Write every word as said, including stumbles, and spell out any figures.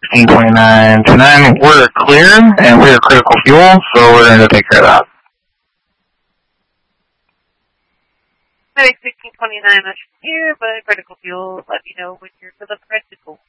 sixteen twenty-nine twenty-nine, we're clear, and we're critical fuel, so we're going to take care of that. Medic sixteen twenty-nine, I'm here, but critical fuel, let me know when you're to the critical.